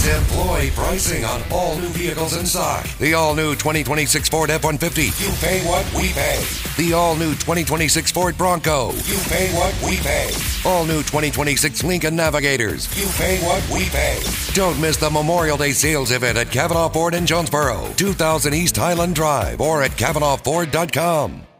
is employee pricing on all new vehicles in stock. The all-new 2026 Ford F-150. You pay what we pay. The all-new 2026 Ford Bronco. You pay what we pay. All-new 2026 Lincoln Navigators. You pay what we pay. Don't miss the Memorial Day sales event at Cavanaugh Ford in Jonesboro, 2000 East Highland Drive, or at CavanaughFord.com.